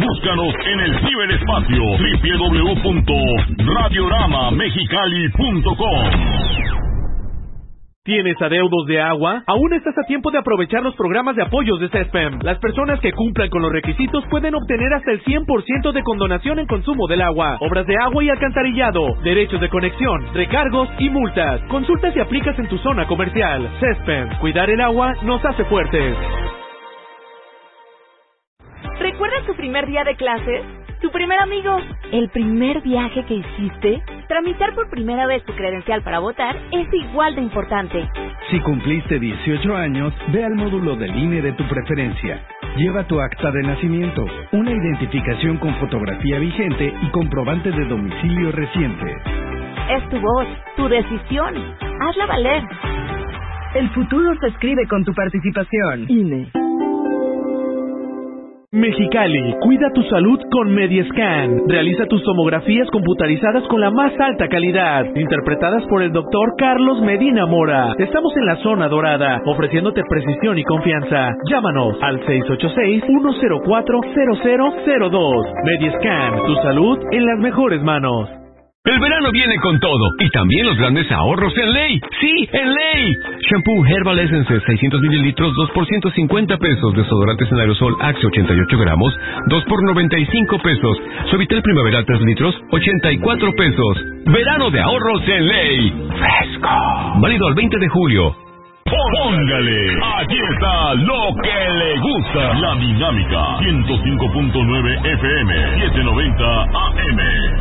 Búscanos en el ciberespacio www.radioramamexicali.com. ¿Tienes adeudos de agua? Aún estás a tiempo de aprovechar los programas de apoyos de CESPEM. Las personas que cumplan con los requisitos pueden obtener hasta el 100% de condonación en consumo del agua, obras de agua y alcantarillado, derechos de conexión, recargos y multas. Consulta si aplicas en tu zona comercial. CESPEM. Cuidar el agua nos hace fuertes. ¿Recuerdas tu primer día de clases? ¿Tu primer amigo? ¿El primer viaje que hiciste? Tramitar por primera vez tu credencial para votar es igual de importante. Si cumpliste 18 años, ve al módulo del INE de tu preferencia. Lleva tu acta de nacimiento, una identificación con fotografía vigente y comprobante de domicilio reciente. Es tu voz, tu decisión. Hazla valer. El futuro se escribe con tu participación. INE. Mexicali, cuida tu salud con Mediescan. Realiza tus tomografías computarizadas con la más alta calidad, interpretadas por el doctor Carlos Medina Mora. Estamos en la zona dorada, ofreciéndote precisión y confianza. Llámanos al 686-104-0002. Mediescan, tu salud en las mejores manos. El verano viene con todo, y también los grandes ahorros en Ley. ¡Sí, en Ley! Shampoo Herbal Essence, 600 mililitros, 2 por 150 pesos. Desodorantes en aerosol Axe, 88 gramos, 2 por 95 pesos. Suavitel Primaveral, 3 litros, 84 pesos. Verano de ahorros en Ley. ¡Fresco! Válido al 20 de julio. Póngale, aquí está lo que le gusta. La Dinámica, 105.9 FM, 790 AM.